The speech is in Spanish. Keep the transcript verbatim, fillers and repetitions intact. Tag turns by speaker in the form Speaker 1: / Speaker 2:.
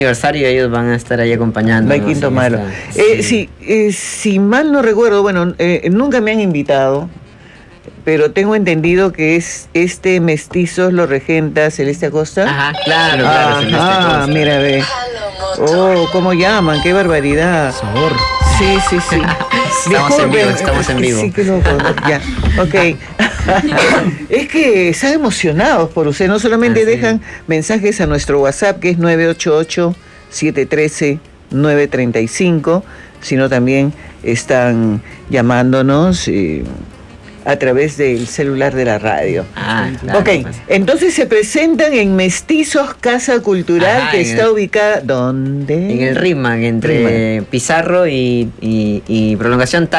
Speaker 1: aniversario, ellos van a estar ahí acompañando.
Speaker 2: Va Quinto Malo. Eh, sí, eh, si mal no recuerdo, bueno, eh, nunca me han invitado, pero tengo entendido que es este Mestizos lo regenta Celeste Acosta.
Speaker 1: Ajá, claro, claro. Celeste
Speaker 2: Ah,
Speaker 1: Acosta.
Speaker 2: mira, ve. Oh, ¿cómo llaman? ¡Qué barbaridad!
Speaker 3: Sabor.
Speaker 2: Sí, sí, sí.
Speaker 1: Estamos en vivo, estamos en vivo.
Speaker 2: Sí, qué loco. Ya, ok. Es que están emocionados por usted. No solamente
Speaker 1: Ah, sí.
Speaker 2: dejan mensajes a nuestro WhatsApp, que es nueve ocho ocho, siete uno tres, nueve tres cinco, sino también están llamándonos eh, a través del celular de la radio.
Speaker 1: Ah, claro.
Speaker 2: Ok,
Speaker 1: Pues.
Speaker 2: entonces se presentan en Mestizos Casa Cultural,
Speaker 1: Ajá,
Speaker 2: que
Speaker 1: en
Speaker 2: está
Speaker 1: el-
Speaker 2: ubicada, ¿dónde?
Speaker 1: En el Rimac, entre
Speaker 2: Rimac.
Speaker 1: Pizarro y, y, y Prolongación